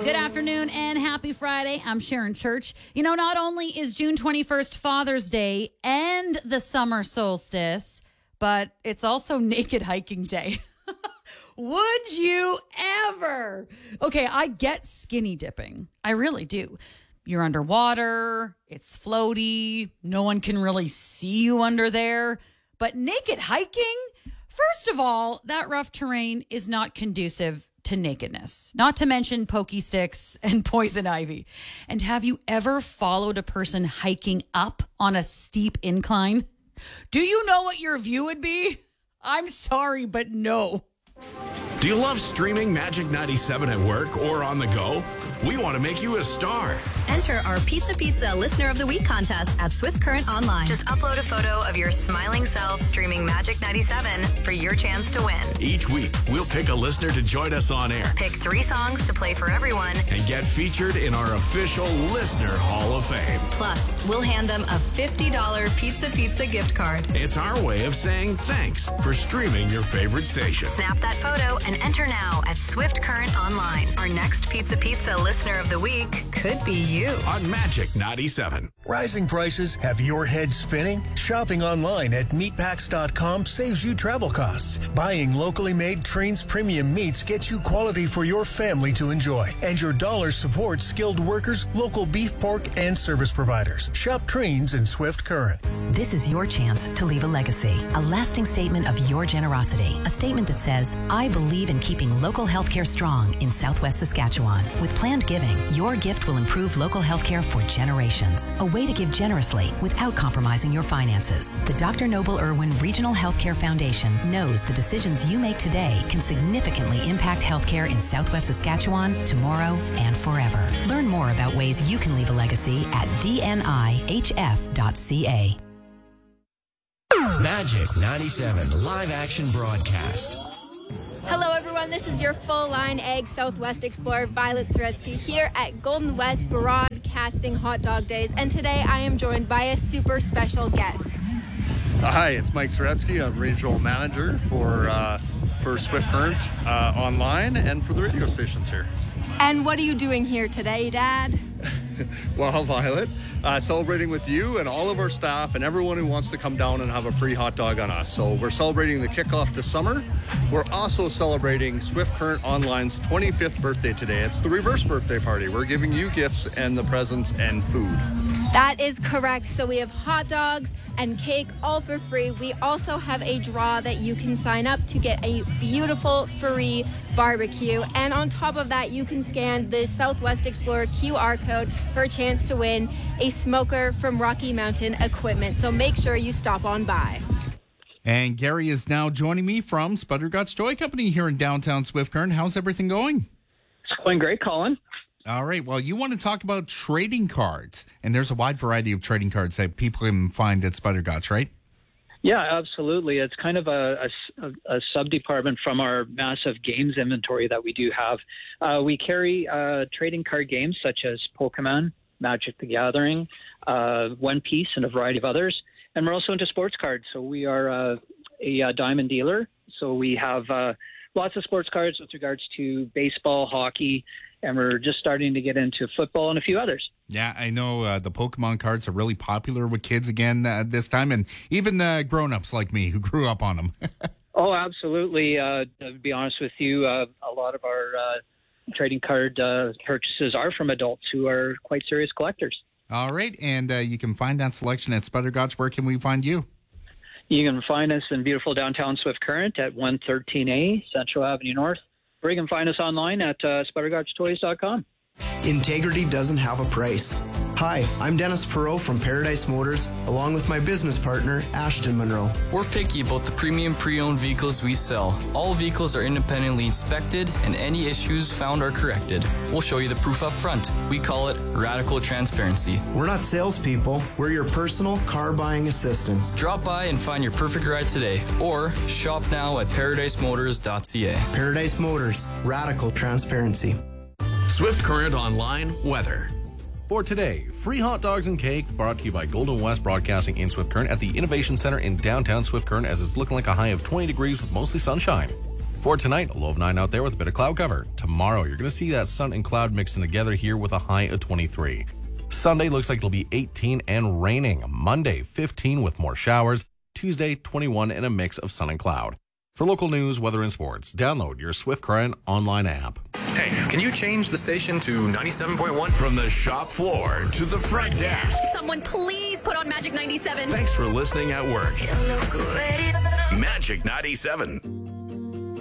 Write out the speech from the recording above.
Good afternoon and happy Friday. I'm Sharon Church. You know, not only is June 21st Father's Day and the summer solstice, but it's also Naked Hiking Day. Would you ever? Okay, I get skinny dipping. I really do. You're underwater, it's floaty, no one can really see you under there. But naked hiking? First of all, that rough terrain is not conducive to nakedness, not to mention pokey sticks and poison ivy. And have you ever followed a person hiking up on a steep incline? Do you know what your view would be? I'm sorry, but no. Do you love streaming Magic 97 at work or on the go? We want to make you a star. Enter our Pizza Listener of the Week contest at Swift Current Online. Just upload a photo of your smiling self streaming Magic 97 for your chance to win. Each week, we'll pick a listener to join us on air. Pick 3 songs to play for everyone. And get featured in our official Listener Hall of Fame. Plus, we'll hand them a $50 Pizza gift card. It's our way of saying thanks for streaming your favorite station. Snap that photo and enter now at Swift Current Online. Our next Pizza Listener of the Week could be you. On Magic 97. Rising prices have your head spinning? Shopping online at meatpacks.com saves you travel costs. Buying locally made Trains premium meats gets you quality for your family to enjoy. And your dollars support skilled workers, local beef, pork, and service providers. Shop Trains in Swift Current. This is your chance to leave a legacy, a lasting statement of your generosity. A statement that says, I believe in keeping local healthcare strong in Southwest Saskatchewan. With planned giving, your gift will improve local healthcare for generations. A way to give generously without compromising your finances. The Dr. Noble Irwin Regional Healthcare Foundation knows the decisions you make today can significantly impact healthcare in Southwest Saskatchewan, tomorrow, and forever. Learn more about ways you can leave a legacy at dnihf.ca. Magic 97 live action broadcast. Hello everyone, this is your Full Line Egg Southwest Explorer Violet Soretsky here at Golden West Broadcasting Hot Dog Days, and today I am joined by a super special guest. Hi, it's Mike Soretsky. I'm Regional Manager for Swift Current online and for the radio stations here. And what are you doing here today, Dad? Well, Violet, celebrating with you and all of our staff and everyone who wants to come down and have a free hot dog on us. So we're celebrating the kickoff to summer. We're also celebrating Swift Current Online's 25th birthday today. It's the reverse birthday party. We're giving you gifts and the presents and food. That is correct. So we have hot dogs and cake all for free. We also have a draw that you can sign up to get a beautiful free barbecue. And on top of that, you can scan the Southwest Explorer QR code for a chance to win a smoker from Rocky Mountain Equipment. So make sure you stop on by. And Gary is now joining me from Spudderguts Toy Company here in downtown Swift Current. How's everything going? It's going great, Colin. All right. Well, you want to talk about trading cards, and there's a wide variety of trading cards that people can find at Spudderguts, right? Yeah, absolutely. It's kind of a sub-department from our massive games inventory that we do have. We carry trading card games such as Pokemon, Magic the Gathering, One Piece, and a variety of others. And we're also into sports cards. So we are a diamond dealer. So we have lots of sports cards with regards to baseball, hockey, and we're just starting to get into football and a few others. Yeah, I know the Pokemon cards are really popular with kids again this time, and even grown-ups like me who grew up on them. Oh, absolutely. To be honest with you, a lot of our trading card purchases are from adults who are quite serious collectors. All right, and you can find that selection at Spudderguts. Where can we find you? You can find us in beautiful downtown Swift Current at 113A Central Avenue North. Or you can find us online at SpuddergutsToys.com. Integrity doesn't have a price. Hi, I'm Dennis Perot from Paradise Motors, along with my business partner, Ashton Monroe. We're picky about the premium pre-owned vehicles we sell. All vehicles are independently inspected, and any issues found are corrected. We'll show you the proof up front. We call it radical transparency. We're not salespeople. We're your personal car buying assistants. Drop by and find your perfect ride today, or shop now at ParadiseMotors.ca. Paradise Motors, radical transparency. Swift Current Online weather. For today, free hot dogs and cake brought to you by Golden West Broadcasting in Swift Current at the Innovation Center in downtown Swift Current, as it's looking like a high of 20 degrees with mostly sunshine. For tonight, a low of 9 out there with a bit of cloud cover. Tomorrow, you're going to see that sun and cloud mixing together here with a high of 23. Sunday looks like it'll be 18 and raining. Monday, 15 with more showers. Tuesday, 21 and a mix of sun and cloud. For local news, weather, and sports, download your Swift Current online app. Hey, can you change the station to 97.1? From the shop floor to the front desk. Someone please put on Magic 97. Thanks for listening at work. Magic 97.